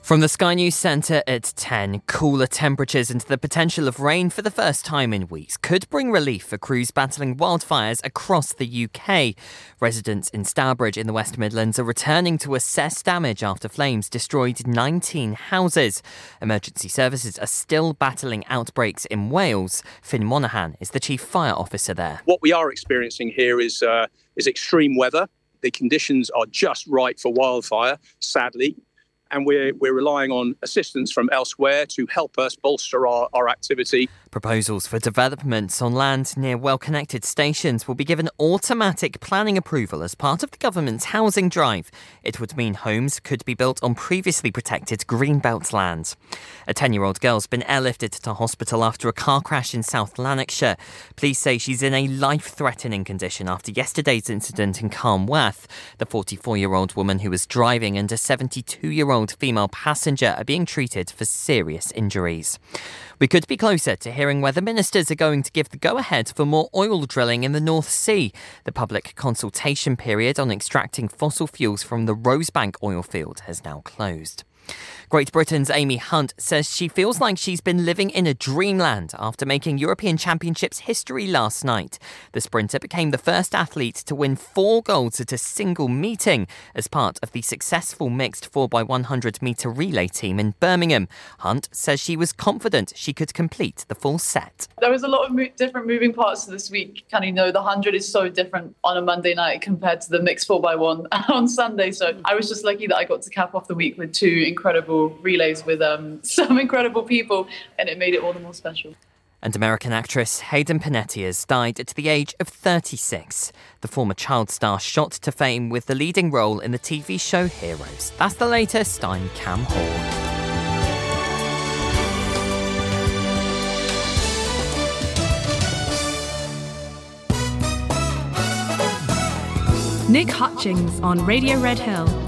From the Sky News Centre at 10, cooler temperatures and the potential of rain for the first time in weeks could bring relief for crews battling wildfires across the UK. Residents in Stourbridge in the West Midlands are returning to assess damage after flames destroyed 19 houses. Emergency services are still battling outbreaks in Wales. Finn Monaghan is the Chief Fire Officer there. What we are experiencing here is extreme weather. The conditions are just right for wildfire, sadly. And we're relying on assistance from elsewhere to help us bolster our activity. Proposals for developments on land near well-connected stations will be given automatic planning approval as part of the government's housing drive. It would mean homes could be built on previously protected greenbelt land. A 10-year-old girl's been airlifted to hospital after a car crash in South Lanarkshire. Police say she's in a life-threatening condition after yesterday's incident in Carnwath. The 44-year-old woman who was driving and a 72-year-old female passenger are being treated for serious injuries. We could be closer to hearing whether ministers are going to give the go-ahead for more oil drilling in the North Sea. The public consultation period on extracting fossil fuels from the Rosebank oil field has now closed. Great Britain's Amy Hunt says she feels like she's been living in a dreamland after making European Championships history last night. The sprinter became the first athlete to win 4 golds at a single meeting as part of the successful mixed 4x100 metre relay team in Birmingham. Hunt says she was confident she could complete the full set. There was a lot of different moving parts to this week. The 100 is so different on a Monday night compared to the mixed 4x1 on Sunday. So I was just lucky that I got to cap off the week with 2 incredible relays with some incredible people, and it made it all the more special. And American actress Hayden Panettiere died at the age of 36. The former child star shot to fame with the leading role in the TV show Heroes. That's the latest. I'm Cam Hall. Nick Hutchings on Radio Red Hill.